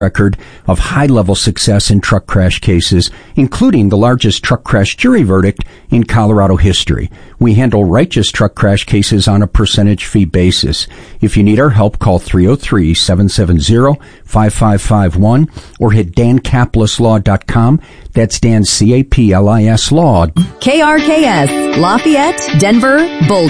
record of high-level success in truck crash cases, including the largest truck crash jury verdict in Colorado history. We handle righteous truck crash cases on a percentage fee basis. If you need our help, call 303-770-5551 or hit dancaplislaw.com. That's Dan, C-A-P-L-I-S Law. KRKS, Lafayette, Denver, Boulder.